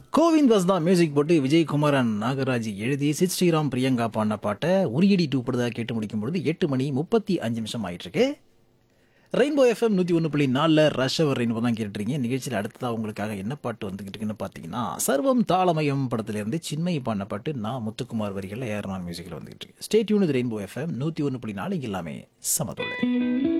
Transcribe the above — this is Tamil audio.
கோவிந்த் வாஸ் தான் மியூசிக் போட்டு விஜய் குமாரன் நாகராஜ் எழுதி சித் ஸ்ரீராம் பிரியங்கா பாடின பாட்டை உரியடி டூ படுதா கேட்டு முடிக்கும் பொழுது 8 மணி 35 நிமிஷம் ஆயிட்டு இருக்கு. ரெயின்போ எஃப்எம் 101.4 ரஷ் அவர் ரெயின்போ தான் கேட்டுருக்கீங்க. நிகழ்ச்சியில் அடுத்ததாக உங்களுக்காக என்ன பாட்டு வந்துகிட்டு இருக்குன்னு பார்த்தீங்கன்னா சர்வம் தாளமயம் படத்திலிருந்து சின்மயி பாடின பாட்டு நான் முத்துக்குமார் வரிகளில் ஏஆர் ரஹ்மான் மியூசிக்கில் வந்துகிட்டு இருக்கு. ஸ்டே டியூன் ரெயின்போ எஃப்எம் 101.4 எல்லாமே சமதோடு.